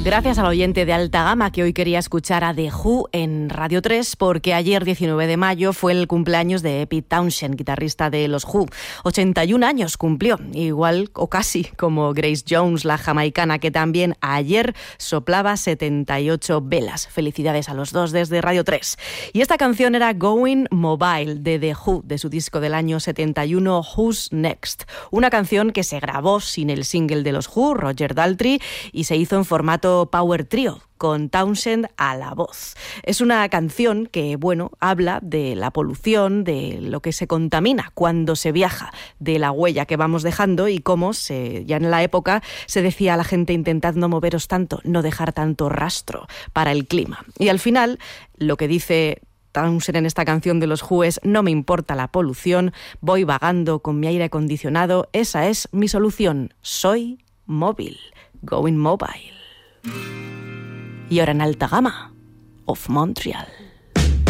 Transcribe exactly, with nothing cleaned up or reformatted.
Gracias al oyente de alta gama que hoy quería escuchar a The Who en Radio tres, porque ayer, diecinueve de mayo, fue el cumpleaños de Pete Townshend, guitarrista de los Who. ochenta y un años cumplió, igual o casi como Grace Jones, la jamaicana, que también ayer soplaba setenta y ocho velas. Felicidades a los dos desde Radio tres. Y esta canción era Going Mobile, de The Who, de su disco del año setenta y uno, Who's Next. Una canción que se grabó sin el single de los Who, Roger Daltrey, y se hizo en formato Power Trio, con Townshend a la voz. Es una canción que, bueno, habla de la polución, de lo que se contamina cuando se viaja, de la huella que vamos dejando y cómo se, ya en la época se decía a la gente: intentad no moveros tanto, no dejar tanto rastro para el clima. Y al final, lo que dice Townshend en esta canción de los Who es: no me importa la polución, voy vagando con mi aire acondicionado, esa es mi solución, soy móvil, going mobile. Y ahora en alta gama, of Montreal.